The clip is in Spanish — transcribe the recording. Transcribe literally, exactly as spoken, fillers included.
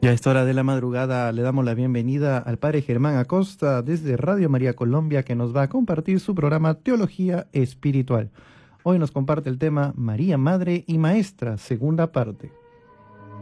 Y a esta hora de la madrugada le damos la bienvenida al padre Germán Acosta desde Radio María Colombia, que nos va a compartir su programa Teología Espiritual. Hoy nos comparte el tema María, Madre y Maestra, segunda parte.